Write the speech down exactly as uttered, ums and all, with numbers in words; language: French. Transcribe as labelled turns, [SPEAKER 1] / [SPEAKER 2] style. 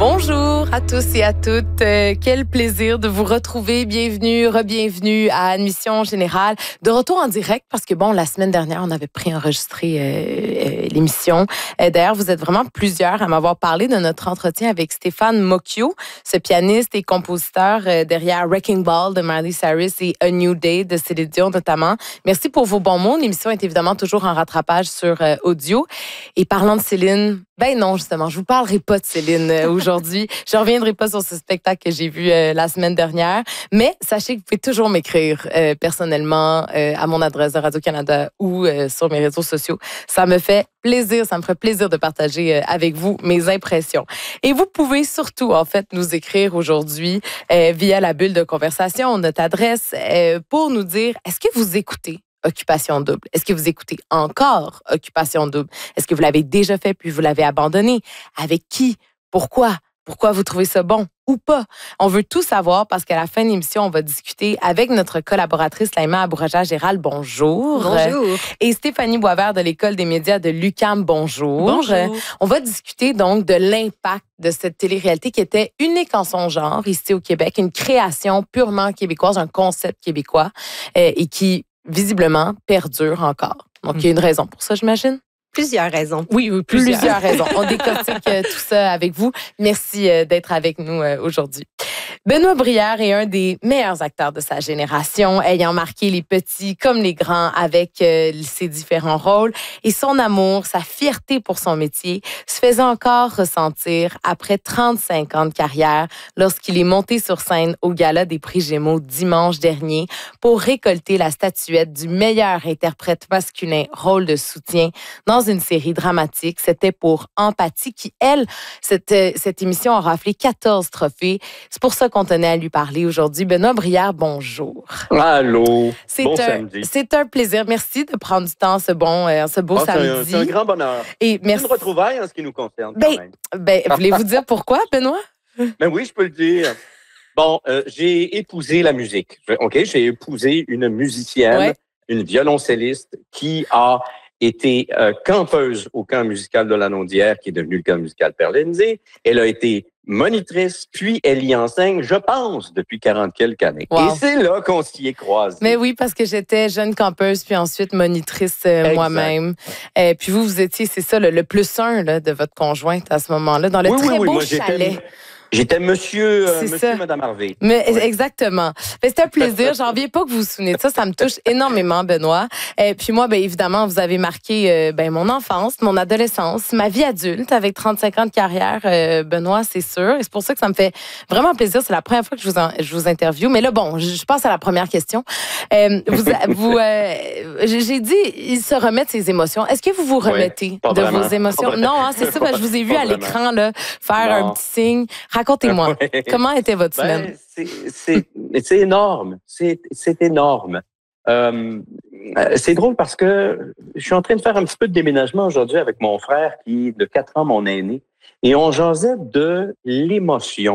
[SPEAKER 1] Bonjour à tous et à toutes. Euh, quel plaisir de vous retrouver. Bienvenue, re-bienvenue à Admission Générale. De retour en direct parce que, bon, la semaine dernière, on avait préenregistré euh, euh, l'émission. Euh, d'ailleurs, vous êtes vraiment plusieurs à m'avoir parlé de notre entretien avec Stéphane Mocchio, ce pianiste et compositeur euh, derrière Wrecking Ball de Miley Cyrus et A New Day de Céline Dion notamment. Merci pour vos bons mots. L'émission est évidemment toujours en rattrapage sur euh, audio. Et parlant de Céline, ben non, justement, je vous parlerai pas de Céline euh, aujourd'hui. Je reviendrai pas sur ce spectacle que j'ai vu euh, la semaine dernière. Mais sachez que vous pouvez toujours m'écrire euh, personnellement euh, à mon adresse de Radio-Canada ou euh, sur mes réseaux sociaux. Ça me fait plaisir, ça me ferait plaisir de partager euh, avec vous mes impressions. Et vous pouvez surtout, en fait, nous écrire aujourd'hui euh, via la bulle de conversation, notre adresse, euh, pour nous dire, est-ce que vous écoutez Occupation double? Est-ce que vous écoutez encore Occupation double? Est-ce que vous l'avez déjà fait puis vous l'avez abandonné? Avec qui? Pourquoi? Pourquoi vous trouvez ça bon ou pas? On veut tout savoir parce qu'à la fin de l'émission, on va discuter avec notre collaboratrice Laïma Abouraja-Gérald. Bonjour.
[SPEAKER 2] Bonjour.
[SPEAKER 1] Et Stéphanie Boisvert de l'École des médias de l'U Q A M. Bonjour.
[SPEAKER 2] Bonjour.
[SPEAKER 1] On va discuter donc de l'impact de cette télé-réalité qui était unique en son genre ici au Québec, une création purement québécoise, un concept québécois euh, et qui visiblement perdure encore. Donc, il y a une raison pour ça, j'imagine?
[SPEAKER 2] Plusieurs raisons.
[SPEAKER 1] Oui, oui, plusieurs, plusieurs raisons. On décortique euh, tout ça avec vous. Merci euh, d'être avec nous euh, aujourd'hui. Benoît Brière est un des meilleurs acteurs de sa génération, ayant marqué les petits comme les grands avec euh, ses différents rôles. Et son amour, sa fierté pour son métier se faisait encore ressentir après trente-cinq ans de carrière lorsqu'il est monté sur scène au Gala des Prix Gémeaux dimanche dernier pour récolter la statuette du meilleur interprète masculin rôle de soutien dans une série dramatique. C'était pour Empathie qui, elle, cette, cette émission a raflé quatorze trophées. C'est pour ça qu'on tenait à lui parler aujourd'hui. Benoît Brière, bonjour.
[SPEAKER 3] Allô.
[SPEAKER 1] C'est
[SPEAKER 3] bon
[SPEAKER 1] un,
[SPEAKER 3] samedi.
[SPEAKER 1] C'est un plaisir. Merci de prendre du temps, ce bon, euh, ce beau
[SPEAKER 3] oh,
[SPEAKER 1] samedi.
[SPEAKER 3] C'est un, c'est un grand bonheur.
[SPEAKER 1] Et merci.
[SPEAKER 3] C'est une retrouvaille en ce qui nous concerne.
[SPEAKER 1] Ben,
[SPEAKER 3] quand même.
[SPEAKER 1] ben, voulez-vous dire pourquoi, Benoît?
[SPEAKER 3] Ben oui, je peux le dire. Bon, euh, j'ai épousé la musique. OK, j'ai épousé une musicienne, ouais. une violoncelliste qui a été euh, campeuse au camp musical de la Naudière, qui est devenu le camp musical Perlenzy. Elle a été monitrice, puis elle y enseigne, je pense, depuis quarante quelques années. Wow. Et c'est là qu'on s'y est croisés.
[SPEAKER 1] Mais oui, parce que j'étais jeune campeuse, puis ensuite monitrice euh, moi-même. Et puis vous, vous étiez, c'est ça, le, le plus un là, de votre conjointe à ce moment-là, dans le
[SPEAKER 3] oui,
[SPEAKER 1] très
[SPEAKER 3] oui, oui.
[SPEAKER 1] beau
[SPEAKER 3] Moi,
[SPEAKER 1] chalet.
[SPEAKER 3] J'étais... J'étais monsieur, euh, monsieur Madame Harvey.
[SPEAKER 1] Mais oui. Exactement. C'est un plaisir. J'en reviens pas que vous vous souvenez de ça. Ça me touche énormément, Benoît. Et puis moi, ben évidemment, vous avez marqué euh, ben mon enfance, mon adolescence, ma vie adulte avec trente-cinq ans de carrière, euh, Benoît, c'est sûr. Et c'est pour ça que ça me fait vraiment plaisir. C'est la première fois que je vous en, je vous interviewe. Mais là, bon, je passe à la première question. Euh, vous, vous, euh, j'ai dit, il se remet de ses émotions. Est-ce que vous vous remettez
[SPEAKER 3] oui,
[SPEAKER 1] de
[SPEAKER 3] vraiment.
[SPEAKER 1] vos émotions? Non, hein, c'est ça. Ben, je vous ai vu à l'écran là faire non. un petit signe. Racontez-moi, ouais. comment était votre semaine?
[SPEAKER 3] Ben, c'est, c'est, c'est énorme. C'est, c'est énorme. Euh, c'est drôle parce que je suis en train de faire un petit peu de déménagement aujourd'hui avec mon frère qui est de quatre ans mon aîné. Et on jasait de l'émotion.